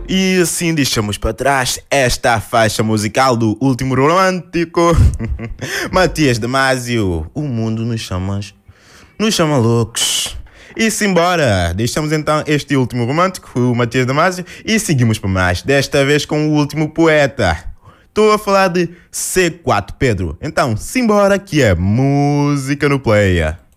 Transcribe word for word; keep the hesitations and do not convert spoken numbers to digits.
E assim deixamos para trás esta faixa musical do Último Romântico. Matias Damasio, o mundo nos chama, nos chama loucos. E simbora, deixamos então este Último Romântico, o Matias Damasio, e seguimos para mais, desta vez com o último poeta. Estou a falar de C quatro Pedro. Então, simbora que é música no player.